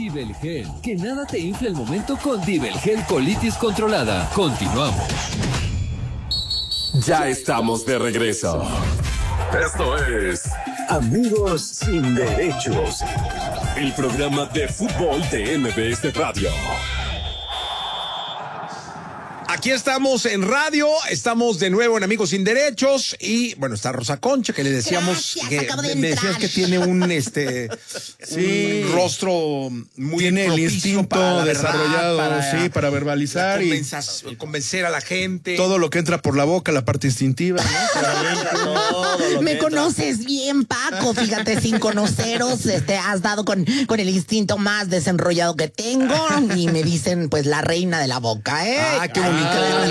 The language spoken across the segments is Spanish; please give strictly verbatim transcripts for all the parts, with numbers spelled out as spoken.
Dibelgel, que nada te infle el momento con Dibelgel Colitis Controlada. Continuamos. Ya estamos de regreso. Esto es Amigos Sin Derechos, el programa de fútbol de M B S Radio. Aquí estamos en radio, estamos de nuevo en Amigos Sin Derechos y bueno, está Rosa Concha, que le decíamos Gracias, que de me decías que tiene un este sí. un rostro muy tiene el instinto para desarrollado, verdad, para, sí, para verbalizar y convencer a la gente. Todo lo que entra por la boca, la parte instintiva, ¿no? Me conoces bien, Paco, fíjate, sin conoceros, este, has dado con, con el instinto más desenrollado que tengo y me dicen, pues, la reina de la boca, ¿eh? Ah, qué bonito.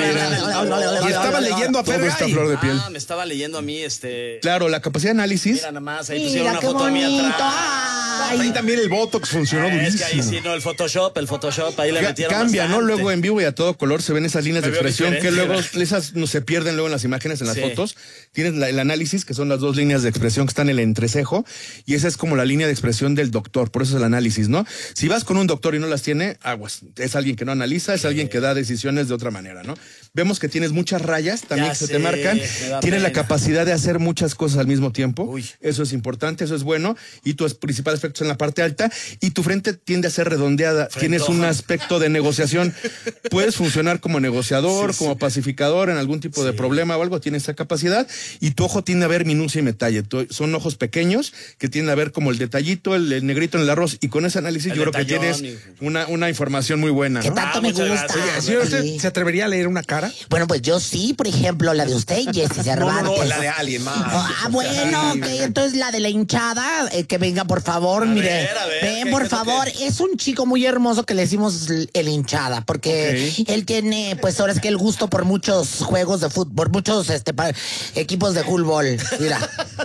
Ah, y estaba leyendo a Todo Fergay. esta flor de piel. Ah, me estaba leyendo a mí, este... Claro, la capacidad de análisis. Mira nada más, ahí Mira, pusieron una qué foto mía bonito. atrás. Ay. Ahí también el Botox funcionó Ah, durísimo. es que ahí sí, no, el Photoshop, el Photoshop, ahí le Ca- metieron Cambia, bastante. ¿no? Luego en vivo y a todo color se ven esas líneas Me de veo expresión que diferente, luego ¿verdad? esas no se pierden luego en las imágenes, en las Sí. fotos. Tienes la- el análisis, que son las dos líneas de expresión que están en el entrecejo, y esa es como la línea de expresión del doctor, por eso es el análisis, ¿no? Si vas con un doctor y no las tiene, aguas. Es alguien que no analiza, es alguien que da decisiones de otra manera, ¿no? Vemos que tienes muchas rayas también Ya que se sé, te marcan. me da Tienes la pena. capacidad de hacer muchas cosas al mismo tiempo. Uy. Eso es importante, eso es bueno. Y tus principales efectos en la parte alta. Y tu frente tiende a ser redondeada. Frentón. Tienes un aspecto de negociación. Puedes funcionar como negociador, Sí, como sí. pacificador en algún tipo de Sí. problema o algo. Tienes esa capacidad. Y tu ojo tiende a ver minucia y detalle. Tu- son ojos pequeños que tienden a ver como el detallito, el, el negrito en el arroz. Y con ese análisis El yo creo que detallón, tienes y- una, una información muy buena, ¿Qué ¿no? tanto Ah, me muchas gusta? gracias. Señor, ¿usted Sí. se atrevería a leer una cara? Bueno, pues yo sí, por ejemplo, la de usted, Jessy Cervantes. No, no, no, la de alguien más. Ah, bueno, ok, entonces la de la hinchada, eh, que venga, por favor, A mire. ver, a ver, Ven, ¿qué- por qué es lo favor, que- es un chico muy hermoso que le decimos l- el hinchada, porque Ok. él tiene, pues ahora es que el gusto por muchos juegos de fútbol, por muchos este, pa- equipos de fútbol. Mira.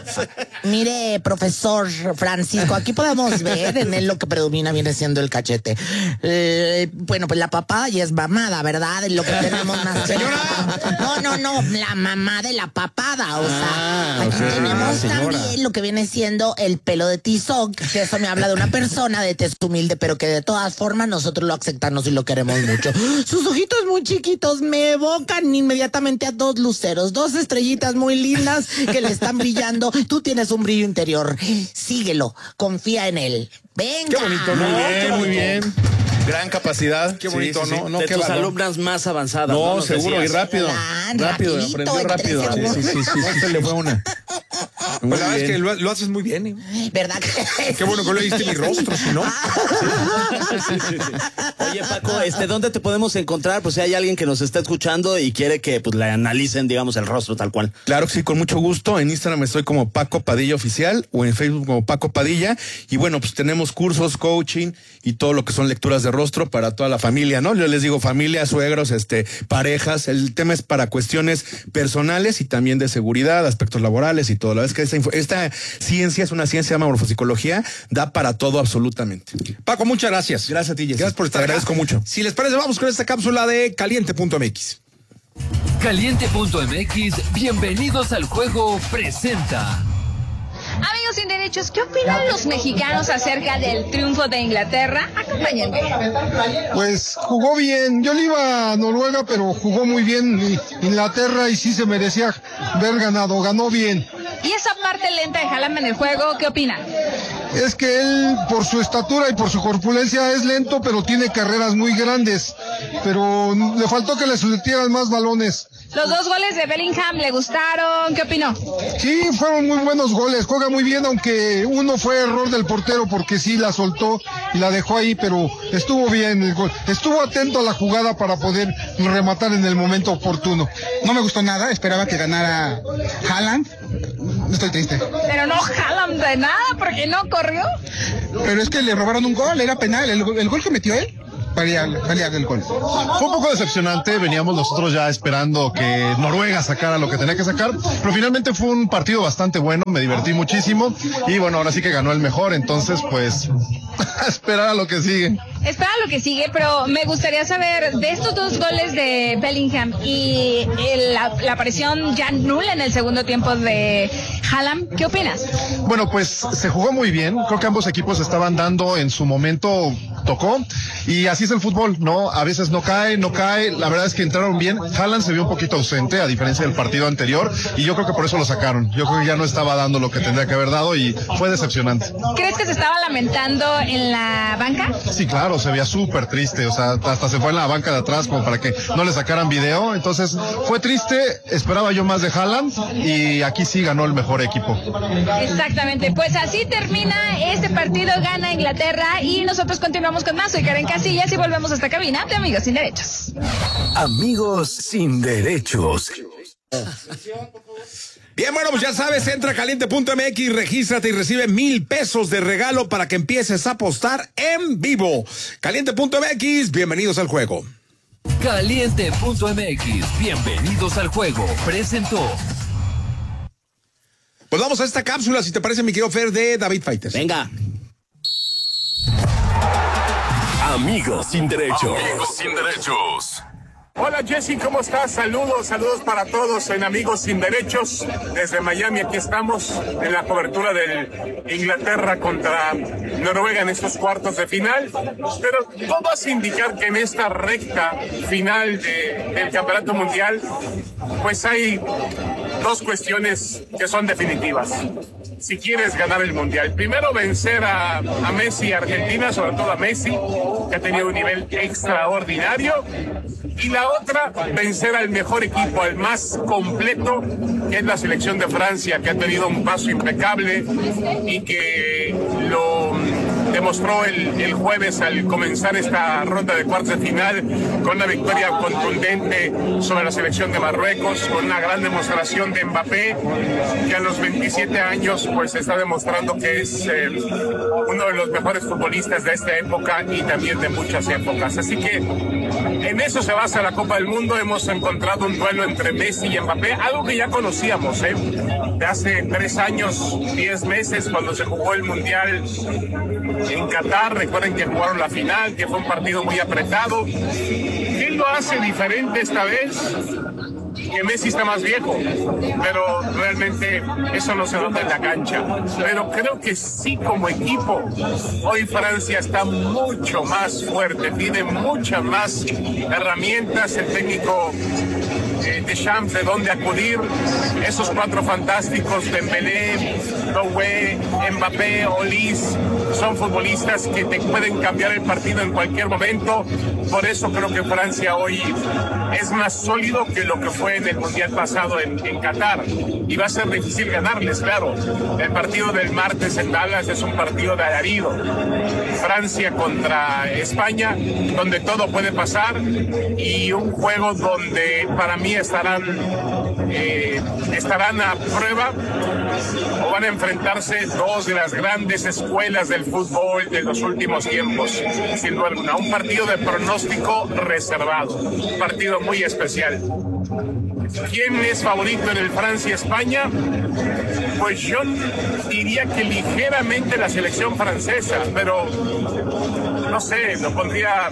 Mire, profesor Francisco, aquí podemos ver en él lo que predomina viene siendo el cachete. Eh, bueno, pues la papada ya es mamada, ¿verdad? Lo que tenemos más. Señora. No, no, no, la mamá de la papada, o sea, Ah, aquí ok. tenemos Señora. también lo que viene siendo el pelo de tizoc, que eso me habla de una persona de tez humilde, pero que de todas formas nosotros lo aceptamos y lo queremos mucho. Sus ojitos muy chiquitos me evocan inmediatamente a dos luceros, dos estrellitas muy lindas que le están brillando. Tú tienes un brillo interior, síguelo, confía en él. Venga. Qué bonito, ¿no? Muy bien, Qué muy bonito. bien. Gran capacidad. Qué Sí, bonito, sí, ¿no? sí. No, de qué tus valor. alumnas más avanzadas. No, Nos seguro, y decías. rápido. Ah, Rápido, rapidito, aprendió en tres rápido. Sí, sí, sí, sí, segundos. no se le fue una. Muy Pues la verdad es bien. que lo, lo haces muy bien, ¿eh? ¿Verdad que Qué bueno que leíste mi rostro, si no. Oye, Paco, este, ¿dónde te podemos encontrar? Pues si hay alguien que nos está escuchando y quiere que pues le analicen, digamos, el rostro tal cual. Claro que sí, con mucho gusto. En Instagram estoy como Paco Padilla Oficial o en Facebook como Paco Padilla. Y bueno, pues tenemos cursos, coaching y todo lo que son lecturas de rostro para toda la familia, ¿no? Yo les digo familia, suegros, este, parejas. El tema es para cuestiones personales y también de seguridad, aspectos laborales y todo. La verdad es que esta, info- esta ciencia es una ciencia, se llama morfopsicología, da para todo absolutamente. Paco, muchas gracias. Gracias a ti, Jessy. Gracias por estar Te agradezco acá. mucho. Si les parece, vamos con esta cápsula de caliente punto m x. Caliente punto m x, bienvenidos al juego, presenta. Amigos sin derechos, ¿qué opinan los mexicanos acerca del triunfo de Inglaterra? Acompáñenme. Pues jugó bien, yo le iba a Noruega, pero jugó muy bien y- Inglaterra y sí se merecía haber ganado, ganó bien. Y esa parte lenta de Haaland en el juego, ¿qué opinan? Es que él, por su estatura y por su corpulencia, es lento, pero tiene carreras muy grandes. Pero le faltó que le metieran más balones. Los dos goles de Bellingham, ¿le gustaron? ¿Qué opinó? Sí, fueron muy buenos goles, juega muy bien, aunque uno fue error del portero porque sí la soltó y la dejó ahí, pero estuvo bien el gol. Estuvo atento a la jugada para poder rematar en el momento oportuno. No me gustó nada, esperaba que ganara Haaland. Estoy triste. Pero no Haaland de nada, porque no corrió. Pero es que le robaron un gol, era penal. El, el gol que metió él, valía, valía del gol. Fue un poco decepcionante, veníamos nosotros ya esperando que Noruega sacara lo que tenía que sacar, pero finalmente fue un partido bastante bueno, me divertí muchísimo y bueno, ahora sí que ganó el mejor, entonces pues a esperar a lo que sigue. Espera lo que sigue, pero me gustaría saber de estos dos goles de Bellingham y el- la, la aparición ya nula en el segundo tiempo de Haaland, ¿qué opinas? Bueno, pues se jugó muy bien, creo que ambos equipos estaban dando en su momento tocó. Y así es el fútbol, ¿no? A veces no cae, no cae. La verdad es que entraron bien. Haaland se vio un poquito ausente, a diferencia del partido anterior. Y yo creo que por eso lo sacaron. Yo creo que ya no estaba dando lo que tendría que haber dado y fue decepcionante. ¿Crees que se estaba lamentando en la banca? Sí, claro, se veía súper triste. O sea, hasta se fue en la banca de atrás como para que no le sacaran video. Entonces, fue triste. Esperaba yo más de Haaland y aquí sí ganó el mejor equipo. Exactamente. Pues así termina este partido, gana Inglaterra y nosotros continuamos con más. Soy Karen Casillas y volvemos a esta cabina de Amigos Sin Derechos. Amigos Sin Derechos. Bien, bueno, pues ya sabes, entra a caliente punto m x, regístrate y recibe mil pesos de regalo para que empieces a apostar en vivo. caliente punto m x, bienvenidos al juego. caliente punto m x, bienvenidos al juego, presentó. Pues vamos a esta cápsula, si te parece, mi querido Fer, de David Faites. Venga. Amigos Sin Derechos. Amigos Sin Derechos. Hola Jessy, ¿cómo estás? Saludos, saludos para todos en Amigos Sin Derechos. Desde Miami aquí estamos en la cobertura del Inglaterra contra Noruega en estos cuartos de final. Pero todo hace indicar que en esta recta final de, del Campeonato Mundial, pues hay dos cuestiones que son definitivas. Si quieres ganar el Mundial, primero vencer a, a Messi y Argentina, sobre todo a Messi, que ha tenido un nivel extraordinario. Y la otra, vencer al mejor equipo, al más completo, que es la selección de Francia, que ha tenido un paso impecable y que lo demostró el, el jueves al comenzar esta ronda de cuartos de final con una victoria contundente sobre la selección de Marruecos, con una gran demostración de Mbappé, que a los veintisiete años pues está demostrando que es eh, uno de los mejores futbolistas de esta época y también de muchas épocas. Así que en eso se basa la Copa del Mundo. Hemos encontrado un duelo entre Messi y Mbappé, algo que ya conocíamos, ¿eh? De hace tres años, diez meses, cuando se jugó el Mundial en Qatar. Recuerden que jugaron la final, que fue un partido muy apretado. ¿Qué lo hace diferente esta vez? Que Messi está más viejo, pero realmente eso no se nota en la cancha. Pero creo que sí, como equipo, hoy Francia está mucho más fuerte, tiene muchas más herramientas. El técnico eh, Deschamps, de dónde acudir. Esos cuatro fantásticos, Dembélé, Doué, Mbappé, Olise, son futbolistas que te pueden cambiar el partido en cualquier momento. Por eso creo que Francia hoy es más sólido que lo que fue en el Mundial pasado en, en Qatar. Y va a ser difícil ganarles, claro. El partido del martes en Dallas es un partido de alarido. Francia contra España, donde todo puede pasar, y un juego donde para mí estarán, eh, estarán a prueba o van a enfrentarse dos de las grandes escuelas del fútbol de los últimos tiempos, sin duda alguna. Un partido de pronóstico reservado, un partido muy especial. ¿Quién es favorito en el Francia-España? Pues yo diría que ligeramente la selección francesa, pero no sé, lo pondría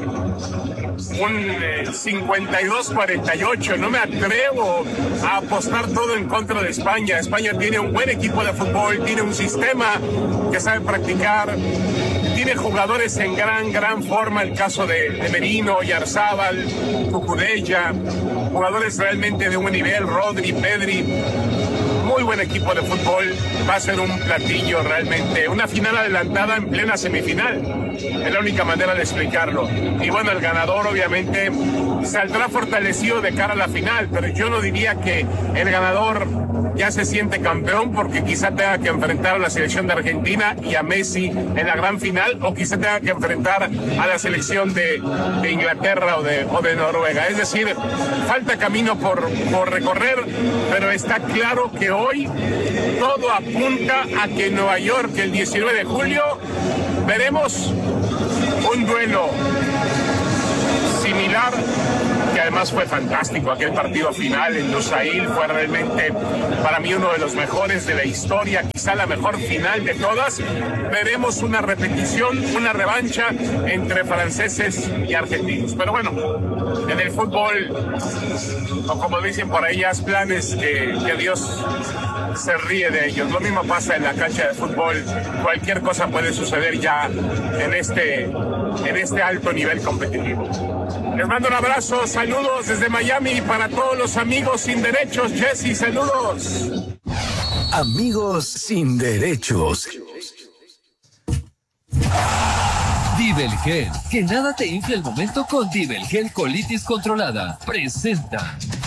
un eh, cincuenta y dos cuarenta y ocho. No me atrevo a apostar todo en contra de España. España tiene un buen equipo de fútbol, tiene un sistema que sabe practicar, tiene jugadores en gran, gran forma, el caso de, de Merino, Yarzábal, Cucurella, jugadores realmente de un buen nivel, Rodri, Pedri, muy buen equipo de fútbol. Va a ser un platillo realmente, una final adelantada en plena semifinal, es la única manera de explicarlo. Y bueno, el ganador obviamente saldrá fortalecido de cara a la final, pero yo no diría que el ganador ya se siente campeón, porque quizá tenga que enfrentar a la selección de Argentina y a Messi en la gran final, o quizá tenga que enfrentar a la selección de, de Inglaterra o de, o de Noruega. Es decir, falta camino por, por recorrer, pero está claro que hoy todo apunta a que en Nueva York, el diecinueve de julio, veremos un duelo similar, que además fue fantástico. Aquel partido final en Lusail fue realmente para mí uno de los mejores de la historia, quizá la mejor final de todas. Veremos una repetición, una revancha entre franceses y argentinos. Pero bueno, en el fútbol, o como dicen por ahí, haz planes que, que Dios se ríe de ellos. Lo mismo pasa en la cancha de fútbol. Cualquier cosa puede suceder ya en este, en este alto nivel competitivo. Les mando un abrazo, saludos desde Miami para todos los amigos sin derechos. Jesse, saludos. Amigos sin derechos. Divelgel, que nada te infle el momento con Divelgel Colitis Controlada. Presenta.